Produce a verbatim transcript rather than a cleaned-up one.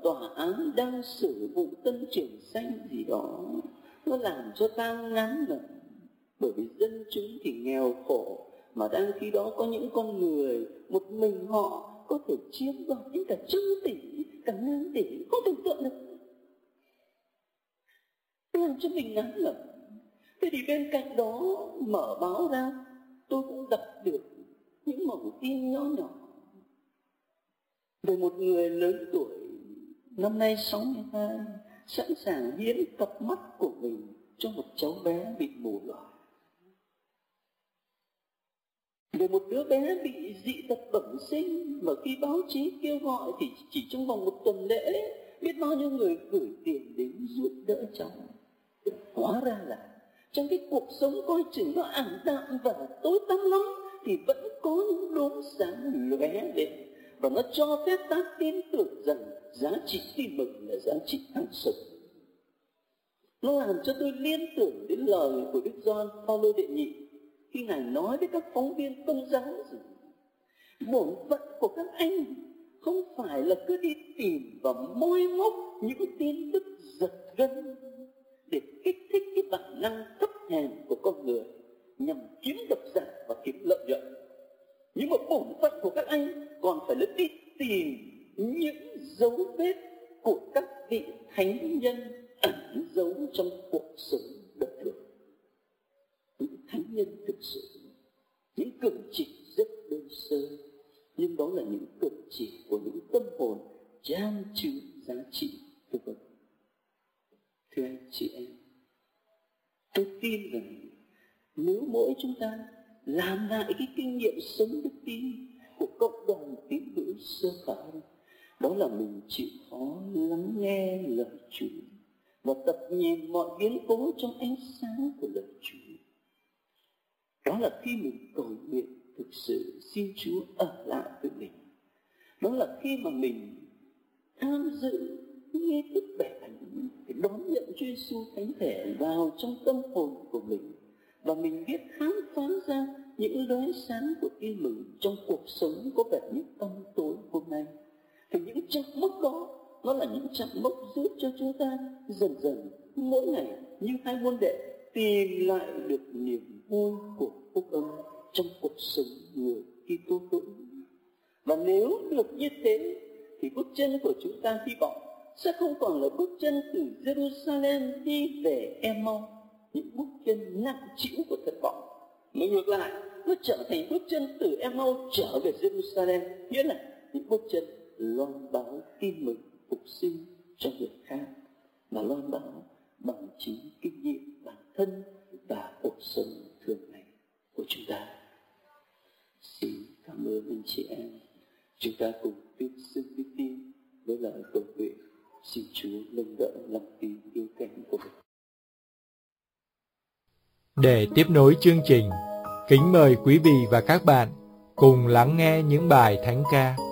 tòa án đang xử vụ Tân Trường Xanh gì đó, nó làm cho ta ngán ngẩm. Bởi vì dân chúng thì nghèo khổ, mà đang khi đó có những con người một mình họ có thể chiếm đoạt đến cả trăm tỷ, cả ngàn tỷ, không tưởng tượng được, làm cho mình ngán ngẩm. Thế thì bên cạnh đó mở báo ra, tôi cũng đọc được những mẩu tin nhỏ nhỏ về một người lớn tuổi, năm nay sáu mươi hai, sẵn sàng hiến cặp mắt của mình cho một cháu bé bị mù lòa. Về một đứa bé bị dị tật bẩm sinh mà khi báo chí kêu gọi thì chỉ trong vòng một tuần lễ biết bao nhiêu người gửi tiền đến giúp đỡ cháu. Hóa ra là trong cái cuộc sống coi chừng nó ảm đạm và tối tăm lắm thì vẫn có những đốm sáng lóe lên, và nó cho phép ta tin tưởng rằng giá trị tin mừng là giá trị hàng sống. Nó làm cho tôi liên tưởng đến lời của Đức Gioan Phaolô đệ nhị khi Ngài nói với các phóng viên Công giáo rằng bổn phận của các anh không phải là cứ đi tìm và moi móc những tin tức giật gân để kích thích cái bản năng thấp hèn của con người nhằm kiếm độc giả và kiếm lợi nhuận. Nhưng mà bổn phận của các anh còn phải là đi tìm những dấu vết của các vị thánh nhân ẩn giấu trong cuộc sống đời thường. Những thánh nhân thực sự, những cử chỉ rất đơn sơ, nhưng đó là những cử chỉ của những tâm hồn chan chứa giá trị của mình. Thưa anh chị em, tôi tin rằng nếu mỗi chúng ta làm lại cái kinh nghiệm sống đức tin của cộng đồng tín hữu sơ khởi, đó là mình chịu khó lắng nghe lời Chúa và tập nhìn mọi biến cố trong ánh sáng của lời Chúa. Đó là khi mình cầu nguyện thực sự xin Chúa ở lại với mình. Đó là khi mà mình tham dự nghi thức bẻ bánh để đón nhận Chúa Giêsu thánh thể vào trong tâm hồn của mình, và mình biết khám phá ra những lóe sáng của tin mừng trong cuộc sống có vẻ như tăm tối hôm nay. Thì những chặng mốc đó, nó là những chặng mốc giúp cho chúng ta dần dần mỗi ngày như hai môn đệ tìm lại được niềm vui của phúc âm trong cuộc sống người Kitô hữu. Và nếu được như thế thì bước chân của chúng ta hy vọng sẽ không còn là bước chân từ Jerusalem đi về Emau, những bước chân nặng trĩu của thất vọng, mà ngược lại nó trở thành bước chân từ Emau trở về Jerusalem, nghĩa là những bước chân loan báo tin mừng phục sinh cho người khác, mà loan báo bằng chính kinh nghiệm bản thân và cuộc sống thường ngày của chúng ta. Xin cảm ơn anh chị em. Chúng ta cùng viết xưng đức tin với lời cầu nguyện. Xin Chúa nâng đỡ lòng tin yếu kém của mình. Để tiếp nối chương trình, kính mời quý vị và các bạn cùng lắng nghe những bài thánh ca